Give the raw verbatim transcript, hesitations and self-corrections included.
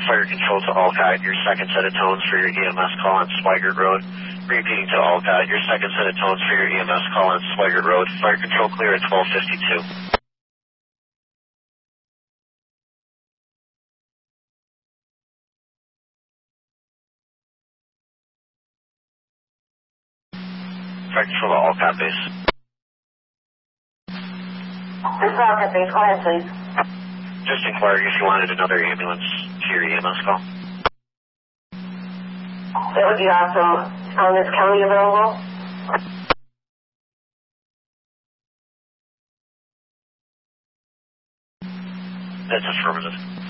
Fire control to Alcott, your second set of tones for your E M S call on Swigert Road. Repeating to Alcott, your second set of tones for your E M S call on Swigert Road. Fire control clear at twelve fifty-two. Fire control to Alcott base. This is Alcott base, go ahead please. Just inquiring if you wanted another ambulance to your E M S call. That would be awesome. Um, is county available? That's affirmative.